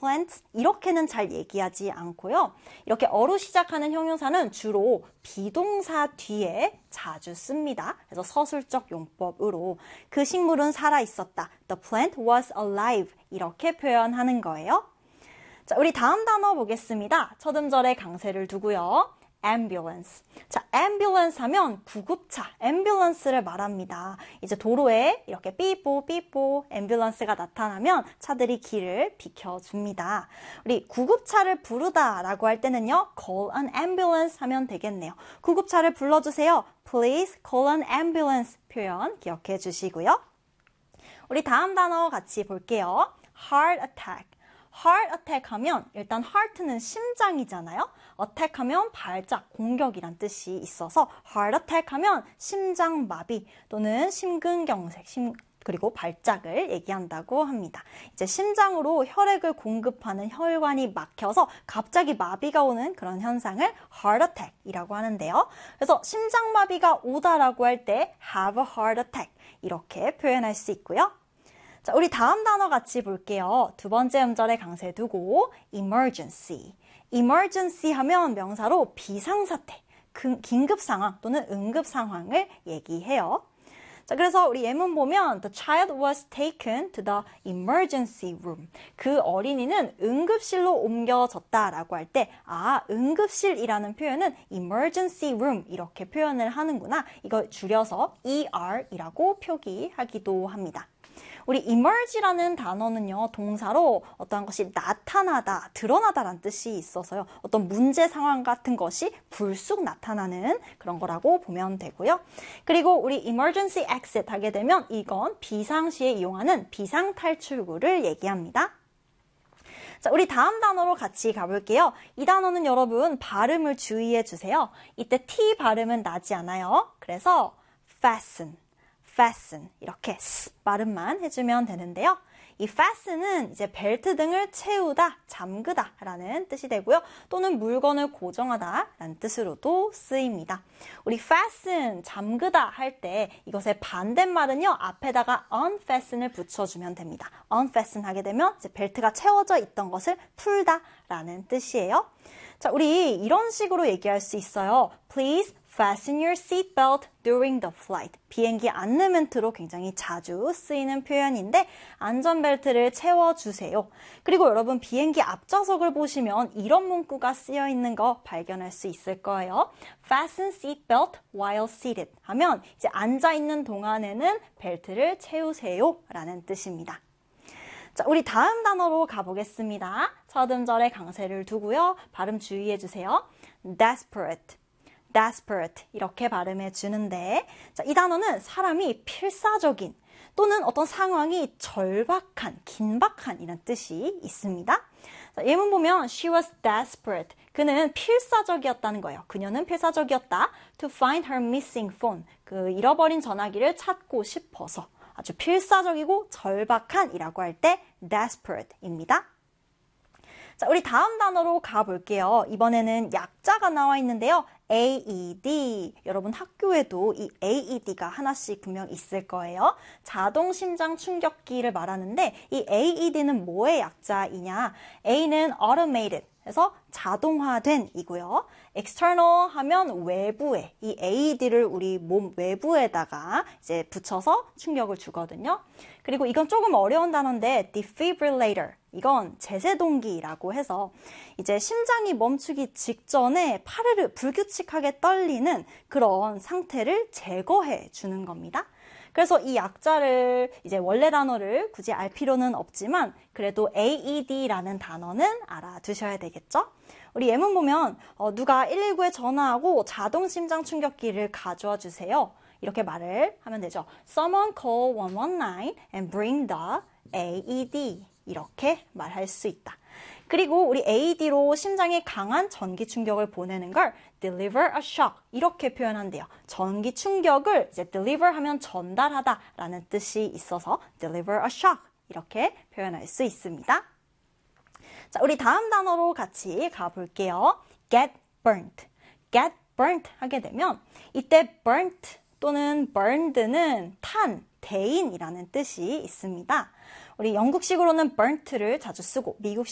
plant 이렇게는 잘 얘기하지 않고요. 이렇게 어로 시작하는 형용사는 주로 비동사 뒤에 자주 씁니다. 그래서 서술적 용법으로 그 식물은 살아있었다. The plant was alive 이렇게 표현하는 거예요. 자, 우리 다음 단어 보겠습니다. 첫 음절에 강세를 두고요. ambulance. 자, ambulance 하면 구급차, ambulance를 말합니다. 이제 도로에 이렇게 삐뽀 삐뽀 ambulance가 나타나면 차들이 길을 비켜줍니다. 우리 구급차를 부르다라고 할 때는요, call an ambulance 하면 되겠네요. 구급차를 불러주세요. Please call an ambulance 표현 기억해 주시고요. 우리 다음 단어 같이 볼게요. heart attack. heart attack 하면 일단 heart는 심장이잖아요. attack 하면 발작, 공격이란 뜻이 있어서 heart attack 하면 심장마비 또는 심근경색, 그리고 발작을 얘기한다고 합니다. 이제 심장으로 혈액을 공급하는 혈관이 막혀서 갑자기 마비가 오는 그런 현상을 heart attack이라고 하는데요. 그래서 심장마비가 오다라고 할 때 have a heart attack 이렇게 표현할 수 있고요. 자, 우리 다음 단어 같이 볼게요. 두 번째 음절에 강세 두고 emergency. emergency 하면 명사로 비상사태, 긴급 상황 또는 응급 상황을 얘기해요. 자, 그래서 우리 예문 보면 the child was taken to the emergency room. 그 어린이는 응급실로 옮겨졌다라고 할 때 응급실이라는 표현은 emergency room 이렇게 표현을 하는구나. 이걸 줄여서 ER이라고 표기하기도 합니다. 우리 emerge라는 단어는요, 동사로 어떠한 것이 나타나다, 드러나다라는 뜻이 있어서요. 어떤 문제 상황 같은 것이 불쑥 나타나는 그런 거라고 보면 되고요. 그리고 우리 emergency exit 하게 되면 이건 비상시에 이용하는 비상탈출구를 얘기합니다. 자, 우리 다음 단어로 같이 가볼게요. 이 단어는 여러분 발음을 주의해 주세요. 이때 T 발음은 나지 않아요. 그래서 fasten. fasten 이렇게 발음만 해주면 되는데요. 이 fasten은 이제 벨트 등을 채우다, 잠그다 라는 뜻이 되고요. 또는 물건을 고정하다 라는 뜻으로도 쓰입니다. 우리 fasten, 잠그다 할 때 이것의 반대말은요. 앞에다가 unfasten을 붙여주면 됩니다. unfasten 하게 되면 이제 벨트가 채워져 있던 것을 풀다 라는 뜻이에요. 자, 우리 이런 식으로 얘기할 수 있어요. Please fasten your seatbelt during the flight. 비행기 안내멘트로 굉장히 자주 쓰이는 표현인데 안전벨트를 채워주세요. 그리고 여러분 비행기 앞좌석을 보시면 이런 문구가 쓰여 있는 거 발견할 수 있을 거예요. Fasten seatbelt while seated 하면 이제 앉아있는 동안에는 벨트를 채우세요 라는 뜻입니다. 자, 우리 다음 단어로 가보겠습니다. 첫 음절에 강세를 두고요. 발음 주의해 주세요. desperate. desperate 이렇게 발음해 주는데 자, 이 단어는 사람이 필사적인 또는 어떤 상황이 절박한, 긴박한 이런 뜻이 있습니다. 자, 예문 보면 she was desperate. 그는 필사적이었다는 거예요. 그녀는 필사적이었다. to find her missing phone. 그 잃어버린 전화기를 찾고 싶어서 아주 필사적이고 절박한이라고 할 때 desperate입니다. 자, 우리 다음 단어로 가볼게요. 이번에는 약자가 나와 있는데요. AED. 여러분 학교에도 이 AED가 하나씩 분명 있을 거예요. 자동심장 충격기를 말하는데 이 AED는 뭐의 약자이냐? A는 automated. 그래서 자동화된 이고요. external 하면 외부에 이 AED를 우리 몸 외부에다가 이제 붙여서 충격을 주거든요. 그리고 이건 조금 어려운 단어인데 defibrillator. 이건 제세동기라고 해서 이제 심장이 멈추기 직전에 파르르 불규칙하게 떨리는 그런 상태를 제거해 주는 겁니다. 그래서 이 약자를 이제 원래 단어를 굳이 알 필요는 없지만 그래도 AED라는 단어는 알아두셔야 되겠죠? 우리 예문 보면 누가 119에 전화하고 자동 심장 충격기를 가져와 주세요. 이렇게 말을 하면 되죠. Someone call 119 and bring the AED. 이렇게 말할 수 있다. 그리고 우리 AED로 심장에 강한 전기 충격을 보내는 걸 deliver a shock 이렇게 표현한대요. 전기 충격을 이제 deliver 하면 전달하다 라는 뜻이 있어서 deliver a shock 이렇게 표현할 수 있습니다. 자, 우리 다음 단어로 같이 가볼게요. get burnt. get burnt 하게 되면 이때 burnt 또는 burned는 탄, 대인이라는 뜻이 있습니다. 우리 영국식으로는 burnt를 자주 쓰고 미국식